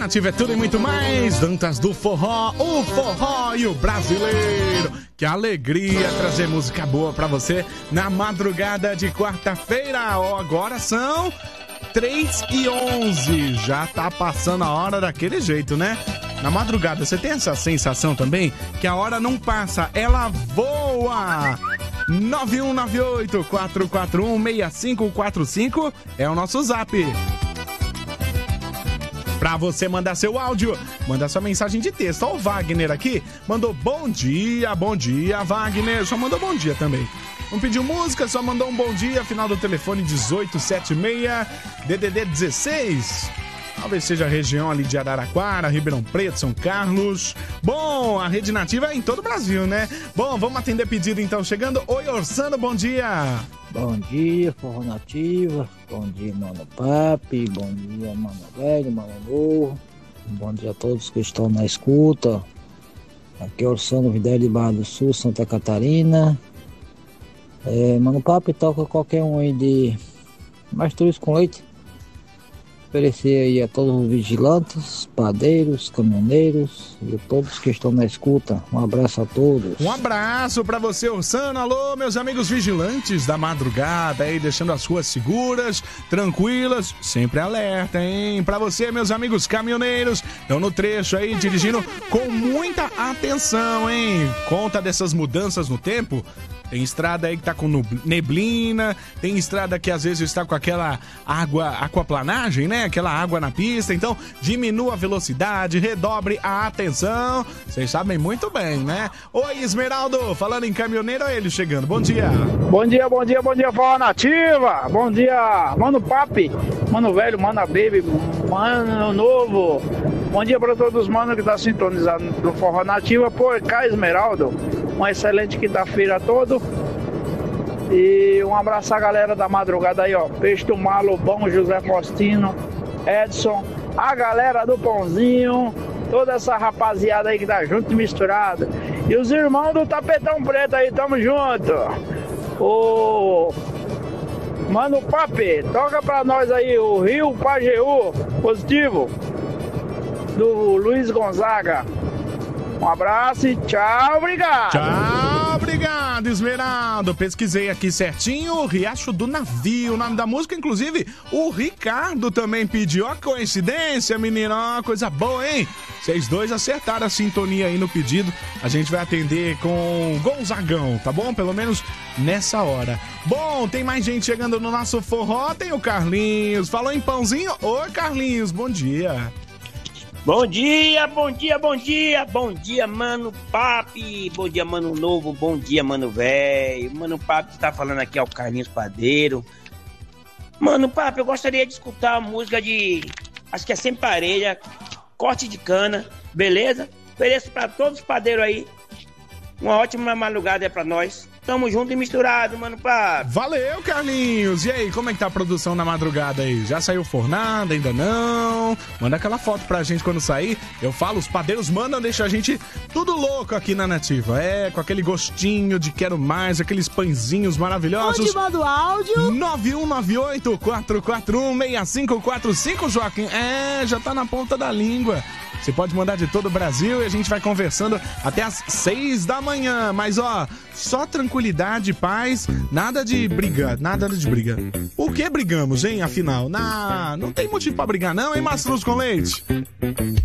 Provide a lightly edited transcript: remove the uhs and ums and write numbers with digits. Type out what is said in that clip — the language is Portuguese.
Nativa é tudo e muito mais. Dantas do Forró, o forró e o brasileiro. Que alegria trazer música boa pra você na madrugada de quarta-feira. Oh, agora são 3h11. Já tá passando a hora daquele jeito, né? Na madrugada, você tem essa sensação também? Que a hora não passa, ela voa! 9198-441-6545 é o nosso zap. Pra você mandar seu áudio, manda sua mensagem de texto. Ó, o Wagner aqui mandou bom dia, Wagner. Só mandou bom dia também. Não pediu música, só mandou um bom dia. Final do telefone 1876, DDD 16. Talvez seja a região ali de Araraquara, Ribeirão Preto, São Carlos. Bom, a Rede Nativa é em todo o Brasil, né? Bom, vamos atender pedido então. Chegando. Oi, Orsano, bom dia. Bom dia, Forró Nativa. Bom dia, Mano Papi. Bom dia, Mano Velho, Mano Novo. Bom dia a todos que estão na escuta. Aqui é Orsano Vidal de Barra do Sul, Santa Catarina. Mano Papi, toca qualquer um aí de Mastruz com Leite. Oferecer aí a todos os vigilantes, padeiros, caminhoneiros e todos que estão na escuta. Um abraço a todos. Um abraço pra você, Orsano. Alô, meus amigos vigilantes da madrugada aí, deixando as ruas seguras, tranquilas, sempre alerta, hein? Pra você, meus amigos caminhoneiros, estão no trecho aí, dirigindo com muita atenção, hein? Conta dessas mudanças no tempo. Tem estrada aí que tá com neblina, tem estrada que às vezes está com aquela aquaplanagem, né? Aquela água na pista, então diminua a velocidade, redobre a atenção. Vocês sabem muito bem, né? Oi, Esmeraldo, falando em caminhoneiro, é ele chegando. Bom dia. Bom dia, Forró Nativa. Bom dia, Mano Papi, Mano Velho, Mano Baby, Mano Novo. Bom dia para todos os manos que estão sintonizados no Forró Nativa. Por cá, Esmeraldo. Uma excelente quinta-feira a todos. E um abraço à galera da madrugada aí, ó. Peixe do Malo, Bom, José Faustino, Edson, a galera do Pãozinho, toda essa rapaziada aí que tá junto e misturada. E os irmãos do Tapetão Preto aí, tamo junto. O Mano Papi, toca pra nós aí o Rio Pajeú, positivo, do Luiz Gonzaga. Um abraço e tchau, obrigado. Tchau, obrigado, Esmeraldo. Pesquisei aqui certinho, Riacho do Navio, o nome da música, inclusive o Ricardo também pediu. Ó, coincidência, menino, ó, coisa boa, hein? Vocês dois acertaram a sintonia aí no pedido. A gente vai atender com Gonzagão, tá bom? Pelo menos nessa hora. Bom, tem mais gente chegando no nosso forró, tem o Carlinhos. Falou em pãozinho? Oi, Carlinhos, bom dia. Bom dia, Mano Papi, bom dia, Mano Novo, bom dia, Mano Velho. Mano Papi tá falando aqui ao Carlinhos Padeiro. Mano Papi, eu gostaria de escutar a música de, acho que é Sem Parelha, Corte de Cana, beleza? Ofereço pra todos os padeiros aí. Uma ótima madrugada é pra nós. Tamo junto e misturado, Mano Papi. Valeu, Carlinhos. E aí, como é que tá a produção na madrugada aí? Já saiu fornada? Ainda não? Manda aquela foto pra gente quando sair. Eu falo, os padeiros mandam, deixa a gente tudo louco aqui na Nativa. É, com aquele gostinho de quero mais, aqueles pãezinhos maravilhosos. Onde manda o áudio? 9198-441-6545, Joaquim. É, já tá na ponta da língua. Você pode mandar de todo o Brasil e a gente vai conversando até às 6 da manhã. Mas, ó, só tranquilidade, paz, nada de briga. Por que brigamos, hein, afinal? Não tem motivo pra brigar não, hein, Mastruz com Leite?